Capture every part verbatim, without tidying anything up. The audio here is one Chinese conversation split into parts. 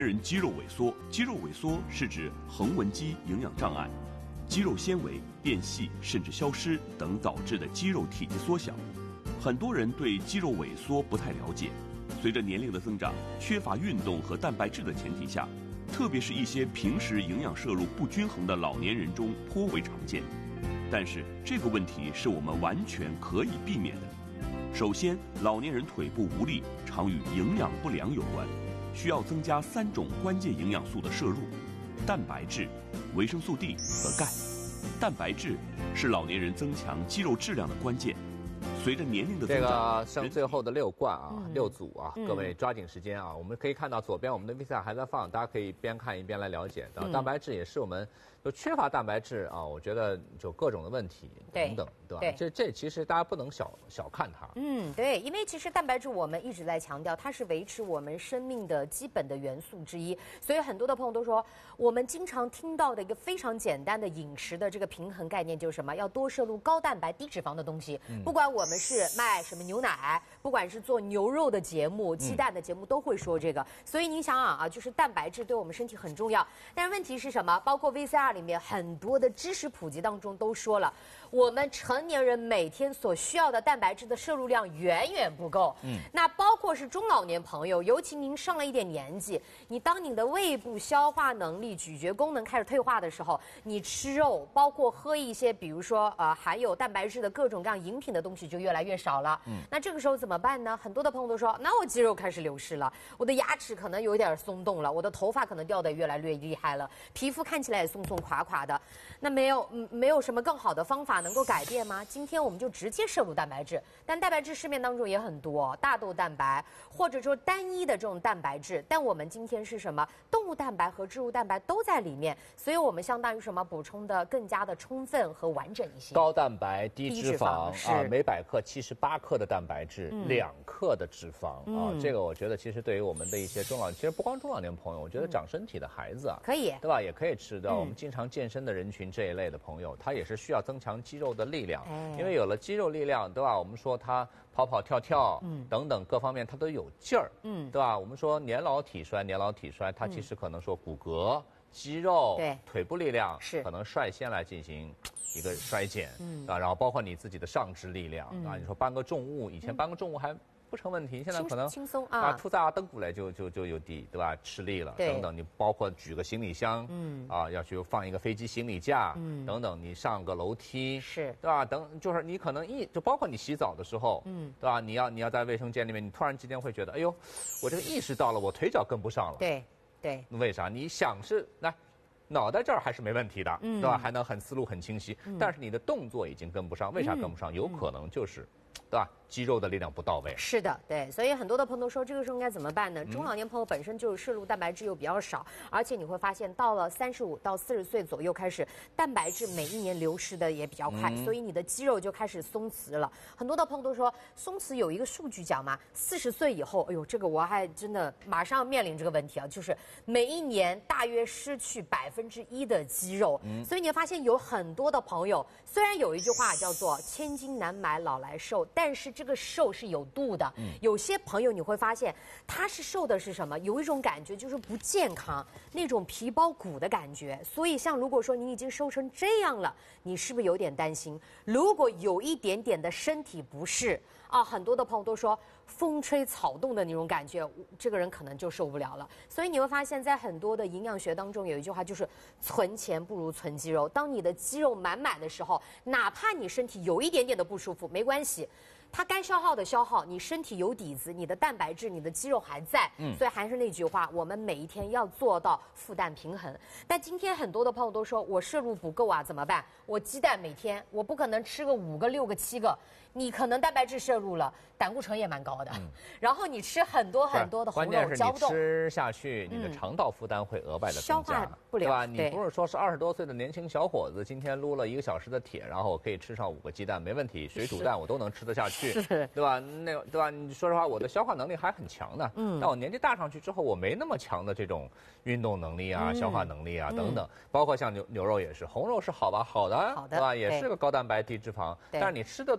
人肌肉萎缩，肌肉萎缩是指横纹肌营养障碍、肌肉纤维变细甚至消失等导致的肌肉体积缩小。很多人对肌肉萎缩不太了解，随着年龄的增长，缺乏运动和蛋白质的前提下，特别是一些平时营养摄入不均衡的老年人中颇为常见。但是这个问题是我们完全可以避免的。首先，老年人腿部无力常与营养不良有关，需要增加三种关键营养素的摄入：蛋白质、维生素 D 和钙。蛋白质是老年人增强肌肉质量的关键。随着年龄的增长， 这个剩最后的六罐啊，嗯、六组啊， 嗯、 各位抓紧时间啊！我们可以看到左边我们的 V C R 还在放，大家可以边看一边来了解。嗯、蛋白质也是我们就缺乏蛋白质啊，我觉得就各种的问题等等，对吧？ 对这这其实大家不能小小看它。 嗯，对，因为其实蛋白质我们一直在强调，它是维持我们生命的基本的元素之一。所以很多的朋友都说，我们经常听到的一个非常简单的饮食的这个平衡概念就是什么？要多摄入高蛋白低脂肪的东西。嗯、不管我们是卖什么牛奶，不管是做牛肉的节目、鸡蛋的节目，都会说这个。所以你想想啊，就是蛋白质对我们身体很重要。但是问题是什么？包括 V C R 里面很多的知识普及当中都说了，我们成年人每天所需要的蛋白质的摄入量远远不够。嗯，那包括是中老年朋友，尤其您上了一点年纪，你当你的胃部消化能力、咀嚼功能开始退化的时候，你吃肉，包括喝一些比如说呃含有蛋白质的各种各样饮品的东西就越来越少了。嗯，那这个时候怎么办呢？很多的朋友都说，那我肌肉开始流失了，我的牙齿可能有点松动了，我的头发可能掉得越来越厉害了，皮肤看起来也松松垮垮的。那没有没有什么更好的方法能够改变吗？今天我们就直接摄入蛋白质，但蛋白质市面当中也很多，大豆蛋白或者说单一的这种蛋白质，但我们今天是什么？动物蛋白和植物蛋白都在里面，所以我们相当于什么？补充的更加的充分和完整一些。 高蛋白低脂肪啊，每百克七十八克的蛋白质，两、嗯、克的脂肪啊，嗯、这个我觉得其实对于我们的一些中老，其实不光中老年朋友，我觉得长身体的孩子啊， 可以， 对吧？也可以吃的。嗯、我们经常健身的人群这一类的朋友，他也是需要增强肌肉的力量，哎、因为有了肌肉力量，对吧？我们说他跑跑跳跳，嗯，等等各方面他都有劲儿，嗯，对吧？我们说年老体衰，年老体衰，它其实可能说骨骼、肌肉、 对腿部力量是可能率先来进行一个衰减，嗯啊，然后包括你自己的上肢力量、嗯、啊，你说搬个重物，以前搬个重物还不成问题，现在可能轻松啊， 啊，突咋蹬过来就就就有地，对吧？吃力了，等等，你包括举个行李箱，嗯啊，要去放一个飞机行李架，嗯，等等，你上个楼梯， 是， 对吧？等就是你可能一就包括你洗澡的时候，嗯，对吧？你要你要在卫生间里面，你突然之间会觉得，哎呦，我这个意识到了，我腿脚跟不上了， 对对， 为啥？你想是来。脑袋这儿还是没问题的，嗯、对吧？还能很思路很清晰，嗯、但是你的动作已经跟不上，为啥跟不上？嗯、有可能就是，对吧？肌肉的力量不到位。 是的，对，所以很多的朋友说，这个时候应该怎么办呢？中老年朋友本身就是摄入蛋白质又比较少，而且你会发现，到了三十五到四十岁左右开始，蛋白质每一年流失的也比较快，嗯、所以你的肌肉就开始松弛了。很多的朋友都说，松弛有一个数据讲嘛，四十岁以后，哎呦，这个我还真的马上面临这个问题啊，就是每一年大约失去百分之一的肌肉，嗯、所以你会发现有很多的朋友，虽然有一句话叫做“千金难买老来瘦”，但是这个瘦是有度的。嗯、有些朋友你会发现，他是瘦的是什么？有一种感觉就是不健康，那种皮包骨的感觉。所以像如果说你已经瘦成这样了，你是不是有点担心？如果有一点点的身体不适啊，很多的朋友都说风吹草动的那种感觉，这个人可能就受不了了。所以你会发现在很多的营养学当中有一句话，就是存钱不如存肌肉。当你的肌肉满满的时候，哪怕你身体有一点点的不舒服，没关系。它该消耗的消耗，你身体有底子，你的蛋白质、你的肌肉还在，嗯，所以还是那句话，我们每一天要做到负担平衡。但今天很多的朋友都说我摄入不够啊，怎么办？我鸡蛋每天我不可能吃个五个、六个、七个，你可能蛋白质摄入了，胆固醇也蛮高的，嗯、然后你吃很多很多的红肉， 关键是你吃下去，你的肠道负担会额外的增加， 消化不了， 对吧？你不是说是二十多岁的年轻小伙子，今天撸了一个小时的铁，然后我可以吃上五个鸡蛋没问题，水煮蛋我都能吃得下去。是，对吧？那对吧？你说实话，我的消化能力还很强的。嗯。但我年纪大上去之后，我没那么强的这种运动能力啊、嗯、消化能力啊等等。嗯、包括像牛牛肉也是，红肉是好吧，好的，好的，对吧？也是个高蛋白低脂肪。但是你吃的多了，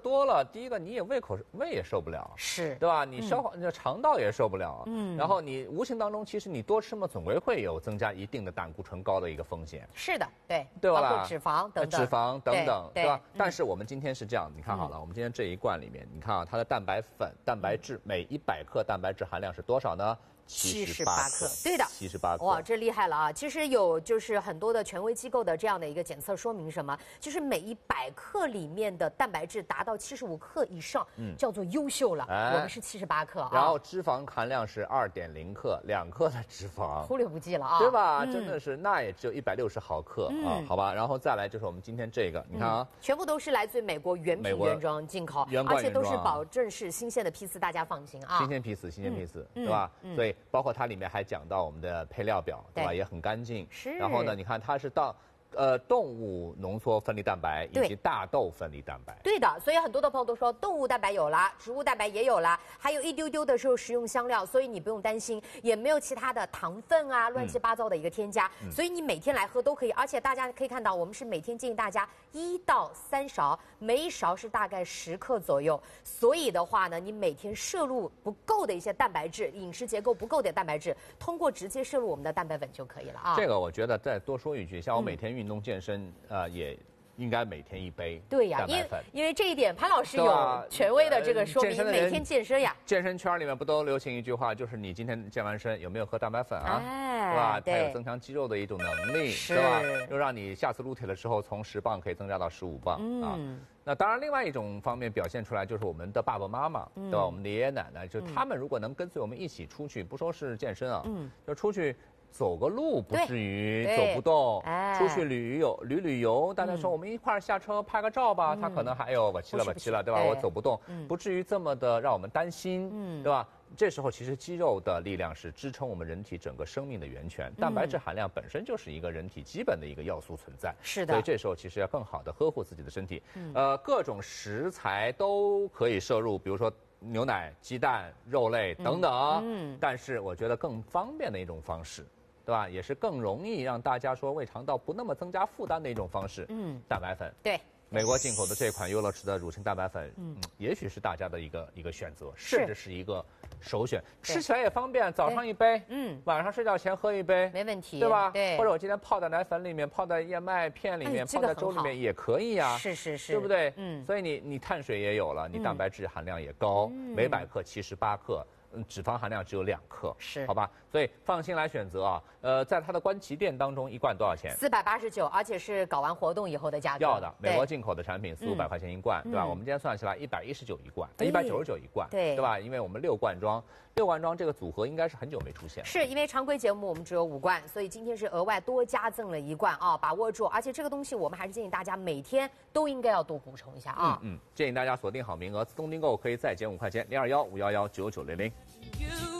了，第一个你也胃口胃也受不了， 是， 对吧？你消化、嗯、肠道也受不了，嗯，然后你无形当中其实你多吃嘛，总归会有增加一定的胆固醇高的一个风险。 是的，对， 对吧？ 包括脂肪等等， 脂肪等等，对, 对吧、嗯？但是我们今天是这样，你看好了，嗯、我们今天这一罐里面，你看啊，它的蛋白粉、蛋白质每一百克蛋白质含量是多少呢？七十八克， 对的， 七十八克， 哇，这厉害了啊！其实有就是很多的权威机构的这样的一个检测说明什么，就是每一百克里面的蛋白质达到七十五克以上，嗯，叫做优秀了。哎、我们是七十八克啊。 然后脂肪含量是二点零克，两克的脂肪， 忽略不计了啊， 对吧？嗯、真的是，那也只有一百六十毫克、嗯、啊，好吧。然后再来就是我们今天这个，你看啊， 嗯、全部都是来自于美国原品原装进口，而且都是保证是新鲜的批次，大家放心啊。 新鲜批次，新鲜批次，嗯、对吧？嗯、所以包括它里面还讲到我们的配料表，对吧？也很干净。 是。 然后呢，你看它是到。呃，动物浓缩分离蛋白以及大豆分离蛋白， 对的，所以很多的朋友都说动物蛋白有了，植物蛋白也有了，还有一丢丢的时候食用香料，所以你不用担心，也没有其他的糖分啊、乱七八糟的一个添加，嗯、所以你每天来喝都可以。而且大家可以看到，我们是每天建议大家一到三勺，每一勺是大概十克左右。所以的话呢，你每天摄入不够的一些蛋白质，饮食结构不够的蛋白质，通过直接摄入我们的蛋白粉就可以了啊。 这个我觉得再多说一句，像我每天运动健身，呃，也应该每天一杯对呀，因为因为这一点，潘老师有权威的这个说明，呃、每天健身呀。 健身圈里面不都流行一句话，就是你今天健完身有没有喝蛋白粉啊？ 哎， 对吧？它有增强肌肉的一种能力，对吧？又让你下次撸铁的时候从十磅可以增加到十五磅、嗯、啊。那当然，另外一种方面表现出来就是我们的爸爸妈妈，嗯、对吧？我们的爷爷奶奶，就他们如果能跟随我们一起出去，不说是健身啊，嗯，就出去。走个路不至于走不动，哎、出去旅游旅旅游，大家说我们一块儿下车拍个照吧，嗯、他可能还有我骑了我骑了，对吧？我走不动，嗯、不至于这么的让我们担心，嗯、对吧？这时候其实肌肉的力量是支撑我们人体整个生命的源泉，嗯、蛋白质含量本身就是一个人体基本的一个要素存在， 是的。 所以这时候其实要更好的呵护自己的身体，嗯、呃，各种食材都可以摄入，比如说。牛奶、鸡蛋、肉类等等，嗯，嗯但是我觉得更方便的一种方式，对吧？也是更容易让大家说胃肠道不那么增加负担的一种方式，嗯，蛋白粉， 对。 美国进口的这款优乐驰的乳清蛋白粉，嗯，也许是大家的一个一个选择，甚至是一个首选，吃起来也方便，早上一杯，嗯，晚上睡觉前喝一杯， 没问题， 对吧？ 对， 或者我今天泡在奶粉里面，泡在燕麦片里面， 哎、 泡在粥里面也可以啊， 是是是， 对不对？嗯，所以你你碳水也有了，你蛋白质含量也高，嗯、每百克七十八克。嗯，脂肪含量只有两克， 是好吧？所以放心来选择啊。呃，在它的官旗店当中，一罐多少钱？ 四百八十九，而且是搞完活动以后的价格。 要的，美国进口的产品四五百块钱一罐，嗯、对吧？我们今天算下来一百一十九一罐，一百九十九一罐， 对对吧？因为我们六罐装，六罐装这个组合应该是很久没出现了。 是因为常规节目我们只有五罐，所以今天是额外多加赠了一罐啊，把握住。而且这个东西我们还是建议大家每天都应该要多补充一下啊。 嗯嗯，建议大家锁定好名额，自动订购可以再减五块钱，零二幺五幺幺九九零零。